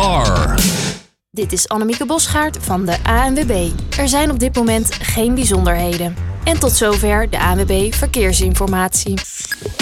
R. Dit is Annemieke Bosgaard van de ANWB. Er zijn op dit moment geen bijzonderheden. En tot zover de ANWB Verkeersinformatie.